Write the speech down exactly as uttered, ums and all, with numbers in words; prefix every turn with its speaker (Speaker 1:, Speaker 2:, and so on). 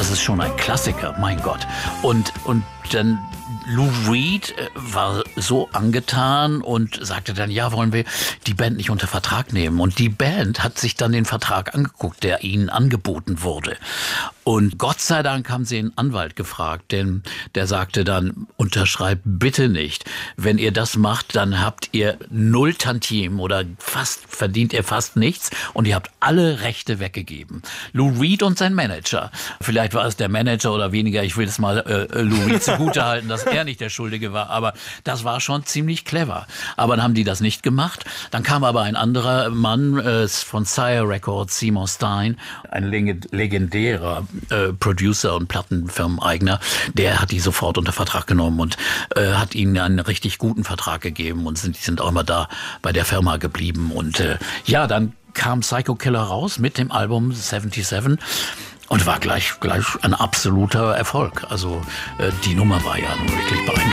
Speaker 1: das ist schon ein Klassiker, mein Gott. Und, und dann Lou Reed war so angetan und sagte dann, ja, wollen wir die Band nicht unter Vertrag nehmen? Und die Band hat sich dann den Vertrag angeguckt, der ihnen angeboten wurde. Und Gott sei Dank haben sie einen Anwalt gefragt, denn der sagte dann, unterschreibt bitte nicht. Wenn ihr das macht, dann habt ihr null Tantiem oder fast, verdient ihr fast nichts und ihr habt alle Rechte weggegeben. Lou Reed und sein Manager. Vielleicht war es der Manager oder weniger, ich will es mal äh, Lou Reed zugutehalten, dass er nicht der Schuldige war, aber das war schon ziemlich clever. Aber dann haben die das nicht gemacht. Dann kam aber ein anderer Mann äh, von Sire Records, Seymour Stein, ein legendärer äh, Producer und Plattenfirmeneigner, der hat die sofort unter Vertrag genommen und äh, hat ihnen einen richtig guten Vertrag gegeben und sind, die sind auch immer da bei der Firma geblieben. Und äh, ja, dann kam Psycho Killer raus mit dem Album siebenundsiebzig. Und war gleich, gleich ein absoluter Erfolg. Also äh, die Nummer war ja wirklich beeindruckend.